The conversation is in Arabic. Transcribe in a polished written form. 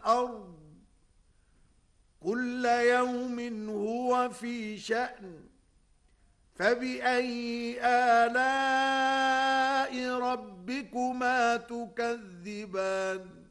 والأرض كل يوم هو في شأن فبأي آلاء ربكما تكذبان